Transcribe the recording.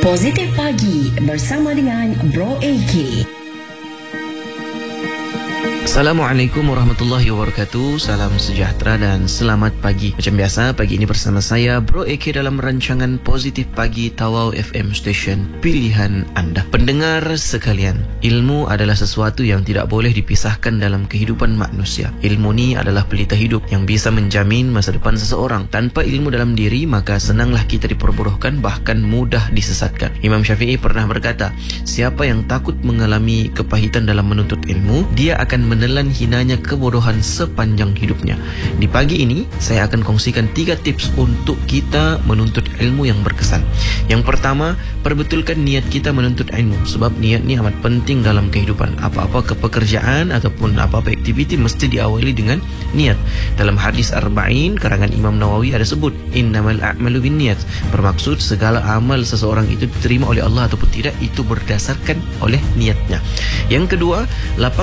Positif Pagi bersama dengan Bro AK. Assalamualaikum warahmatullahi wabarakatuh. Salam sejahtera dan selamat pagi. Macam biasa, pagi ini bersama saya Bro AK dalam rancangan Positif Pagi Tawau FM Station pilihan anda. Pendengar sekalian, ilmu adalah sesuatu yang tidak boleh dipisahkan dalam kehidupan manusia. Ilmu ni adalah pelita hidup yang bisa menjamin masa depan seseorang. Tanpa ilmu dalam diri, maka senanglah kita diperbodohkan, bahkan mudah disesatkan. Imam Syafi'i pernah berkata, siapa yang takut mengalami kepahitan dalam menuntut ilmu, dia akan menelan hinanya kebodohan sepanjang hidupnya. Di pagi ini, saya akan kongsikan 3 tips untuk kita menuntut ilmu yang berkesan. Yang pertama, perbetulkan niat kita menuntut ilmu. Sebab niat ni amat penting dalam kehidupan. Apa-apa pekerjaan ataupun apa-apa aktiviti mesti diawali dengan niat. Dalam hadis Arba'in, karangan Imam Nawawi ada sebut, innamal a'malu binniyat. Bermaksud segala amal seseorang itu diterima oleh Allah ataupun tidak, itu berdasarkan oleh niatnya. Yang kedua,